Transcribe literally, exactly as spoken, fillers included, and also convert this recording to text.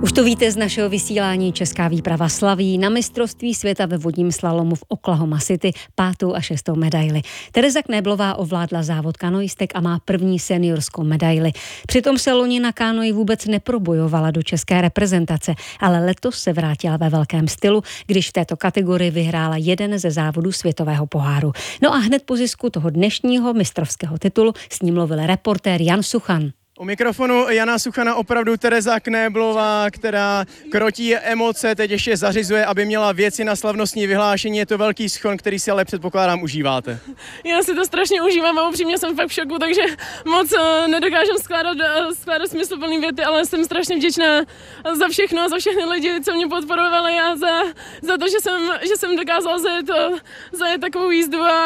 Už to víte z našeho vysílání, česká výprava slaví na mistrovství světa ve vodním slalomu v Oklahoma City pátou a šestou medaili. Tereza Knéblová ovládla závod kanoistek a má první seniorskou medaili. Přitom se loni na kánoji vůbec neprobojovala do české reprezentace, ale letos se vrátila ve velkém stylu, když v této kategorii vyhrála jeden ze závodů světového poháru. No a hned po zisku toho dnešního mistrovského titulu s ním mluvil reportér Jan Suchan. U mikrofonu Jana Suchana opravdu Tereza Knéblová, která krotí emoce, teď ještě zařizuje, aby měla věci na slavnostní vyhlášení. Je to velký schon, který si ale předpokládám užíváte. Já si to strašně užívám a upřímně jsem fakt v šoku, takže moc nedokážem skládat, skládat smysluplný věty, ale jsem strašně vděčná za všechno a za všechny lidi, co mě podporovali a za, za to, že jsem, že jsem dokázala zajet, zajet takovou jízdu a